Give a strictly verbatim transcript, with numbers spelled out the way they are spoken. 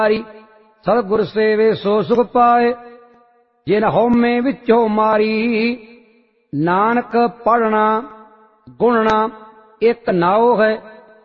सतगुर सेवे सो सुख पाए जिन हौमे विचों मारी। नानक पढ़ना गुणना एक नाव है